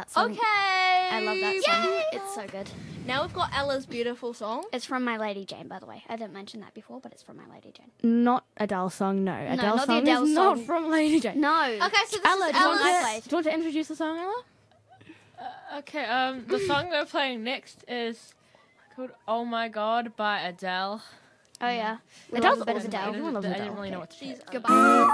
that song. Okay. I love that song. Yay! It's so good. Now we've got Ella's beautiful song. It's from My Lady Jane, by the way. I didn't mention that before, but it's from My Lady Jane. Not Adele's song, no. Adele's not the song Adele is not song. from Lady Jane. No. Okay, so this Ella, is do you, want Ella's. to, do you want to introduce the song, Ella? Okay, the song we're playing next is called "Oh My God" by Adele. Oh, yeah. We Adele's love a bit of awesome. Adele. Everyone loves I Adele. didn't really know what to say. Goodbye.